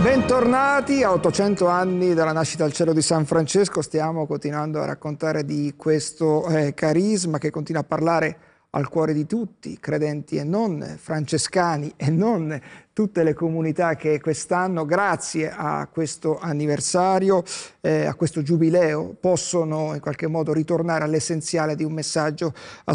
Bentornati a 800 anni dalla nascita al cielo di San Francesco. Stiamo continuando a raccontare di questo carisma che continua a parlare al cuore di tutti, credenti e non, francescani e non, tutte le comunità che quest'anno, grazie a questo anniversario, a questo giubileo, possono in qualche modo ritornare all'essenziale di un messaggio